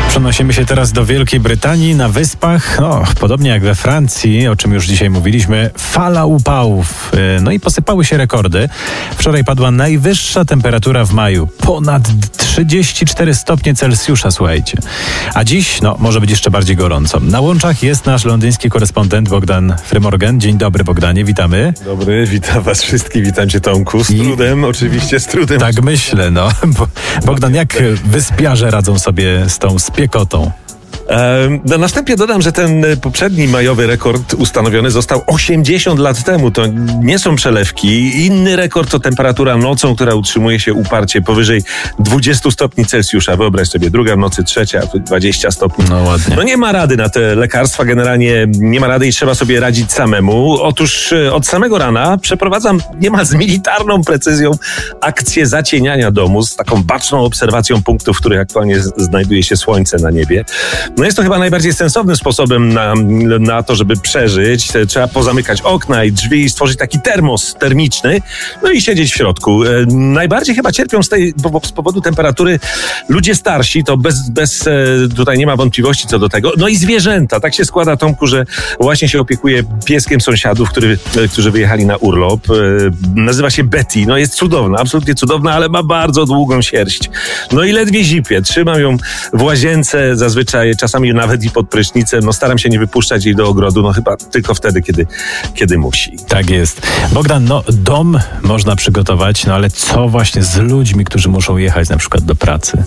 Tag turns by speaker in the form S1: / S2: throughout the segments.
S1: Przenosimy się teraz do Wielkiej Brytanii. Na Wyspach, podobnie jak we Francji, o czym już dzisiaj mówiliśmy, fala upałów. No i posypały się rekordy. Wczoraj padła najwyższa temperatura w maju. Ponad 34 stopnie Celsjusza, słuchajcie. A dziś, może być jeszcze bardziej gorąco. Na łączach jest nasz londyński korespondent Bogdan Frymorgan. Dzień dobry, Bogdanie, witamy.
S2: Dobry, witam was wszystkich, witam cię, Tomku. Z trudem, oczywiście z trudem.
S1: Tak myślę, Bogdan, jak wyspiarze radzą sobie z tą spiekotą?
S2: Na wstępie dodam, że ten poprzedni majowy rekord ustanowiony został 80 lat temu. To nie są przelewki. Inny rekord to temperatura nocą, która utrzymuje się uparcie powyżej 20 stopni Celsjusza. Wyobraź sobie, druga w nocy, trzecia, 20 stopni.
S1: No ładnie.
S2: Nie ma rady na te lekarstwa, generalnie nie ma rady i trzeba sobie radzić samemu. Otóż od samego rana przeprowadzam niemal z militarną precyzją akcję zacieniania domu z taką baczną obserwacją punktów, w których aktualnie znajduje się słońce na niebie. Jest to chyba najbardziej sensownym sposobem na to, żeby przeżyć. Trzeba pozamykać okna i drzwi i stworzyć taki termos termiczny, i siedzieć w środku. Najbardziej chyba cierpią z powodu temperatury ludzie starsi, to bez tutaj nie ma wątpliwości co do tego. I zwierzęta. Tak się składa, Tomku, że właśnie się opiekuję pieskiem sąsiadów, którzy wyjechali na urlop. Nazywa się Betty. Jest cudowna, absolutnie cudowna, ale ma bardzo długą sierść. I ledwie zipie. Trzymam ją w łazience, zazwyczaj czasami nawet i pod prysznicem. Staram się nie wypuszczać jej do ogrodu, chyba tylko wtedy, kiedy musi.
S1: Tak jest. Bogdan, dom można przygotować, ale co właśnie z ludźmi, którzy muszą jechać na przykład do pracy?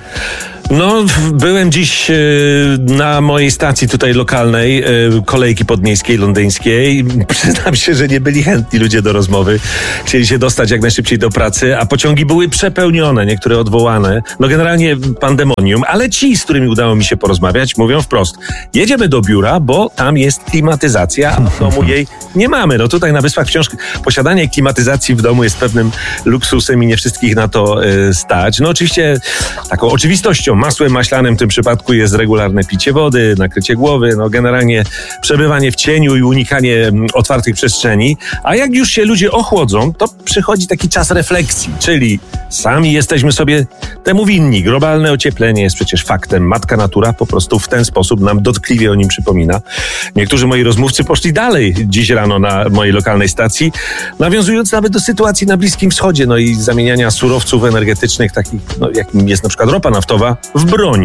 S2: Byłem dziś na mojej stacji tutaj lokalnej, kolejki podmiejskiej, londyńskiej. Przyznam się, że nie byli chętni ludzie do rozmowy. Chcieli się dostać jak najszybciej do pracy, a pociągi były przepełnione, niektóre odwołane. Generalnie pandemonium, ale ci, z którymi udało mi się porozmawiać, mówią wprost: jedziemy do biura, bo tam jest klimatyzacja, a w domu jej nie mamy. Tutaj na Wyspach wciąż posiadanie klimatyzacji w domu jest pewnym luksusem i nie wszystkich na to stać. Oczywiście taką oczywistością, masłem maślanym w tym przypadku jest regularne picie wody, nakrycie głowy, generalnie przebywanie w cieniu i unikanie otwartych przestrzeni. A jak już się ludzie ochłodzą, to przychodzi taki czas refleksji, czyli sami jesteśmy sobie temu winni. Globalne ocieplenie jest przecież faktem. Matka natura po prostu w ten sposób nam dotkliwie o nim przypomina. Niektórzy moi rozmówcy poszli dalej dziś rano na mojej lokalnej stacji, nawiązując nawet do sytuacji na Bliskim Wschodzie, i zamieniania surowców energetycznych, takich jakim jest na przykład ropa naftowa, w broń.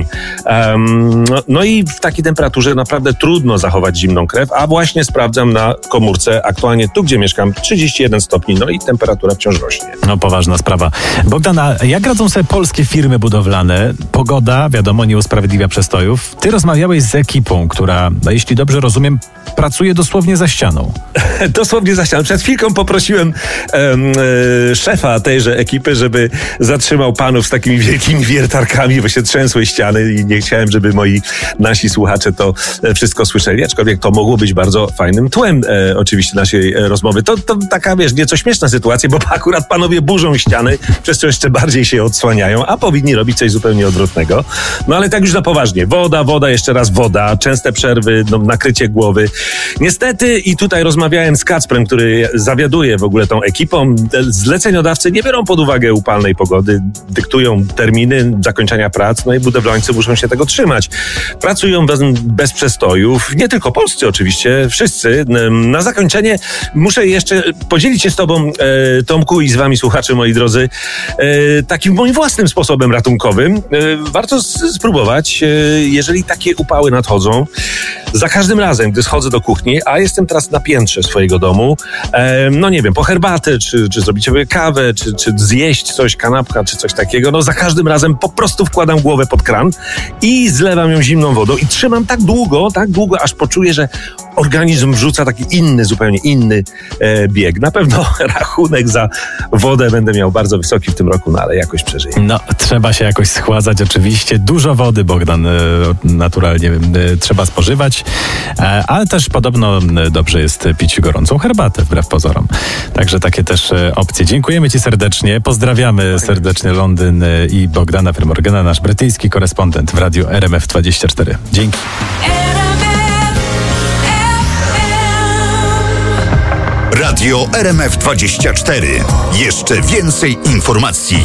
S2: I w takiej temperaturze naprawdę trudno zachować zimną krew, a właśnie sprawdzam na komórce aktualnie tu, gdzie mieszkam, 31 stopni, i temperatura wciąż rośnie.
S1: Poważna sprawa. Bogdan, a jak radzą sobie polskie firmy budowlane? Pogoda, wiadomo, nie usprawiedliwia przestojów. Ty rozmawiałeś z ekipą, która, jeśli dobrze rozumiem, pracuje dosłownie za ścianą.
S2: Dosłownie za ścianą. Przed chwilką poprosiłem szefa tejże ekipy, żeby zatrzymał panów z takimi wielkimi wiertarkami, bo się trzęsły ściany i nie chciałem, żeby nasi słuchacze to wszystko słyszeli, aczkolwiek to mogło być bardzo fajnym tłem oczywiście naszej rozmowy. To taka, nieco śmieszna sytuacja, bo akurat panowie burzą ściany, przez co jeszcze bardziej się odsłaniają, a powinni robić coś zupełnie odwrotnego. Ale tak już na poważnie. Woda, jeszcze raz woda, częste przerwy, nakrycie głowy. Niestety i tutaj rozmawiałem z Kacprem, który zawiaduje w ogóle tą ekipą. Zleceniodawcy nie biorą pod uwagę upalnej pogody, dyktują terminy zakończenia prac, i budowlańcy muszą się tego trzymać. Pracują bez przestojów, nie tylko polscy oczywiście, wszyscy. Na zakończenie muszę jeszcze podzielić się z tobą, Tomku, i z wami, słuchacze moi drodzy, takim moim własnym sposobem ratunkowym. Warto spróbować, jeżeli takie upały nadchodzą. Za każdym razem, gdy schodzę do kuchni, a jestem teraz na piętrze swojego domu, nie wiem, po herbatę, czy zrobić sobie kawę, czy zjeść coś, kanapka, czy coś takiego, za każdym razem po prostu wkładam głowę pod kran i zlewam ją zimną wodą i trzymam tak długo, aż poczuję, że organizm wrzuca taki zupełnie inny bieg. Na pewno rachunek za wodę będę miał bardzo wysoki w tym roku, ale jakoś przeżyję.
S1: Trzeba się jakoś schładzać oczywiście. Dużo wody, Bogdan, naturalnie trzeba spożywać, ale też podobno dobrze jest pić gorącą herbatę, wbrew pozorom. Także takie też opcje. Dziękujemy ci serdecznie. Pozdrawiamy serdecznie Londyn i Bogdana Frymorgana, nasz brytyjski korespondent w radiu RMF24. Dzięki.
S3: Radio RMF24. Jeszcze więcej informacji.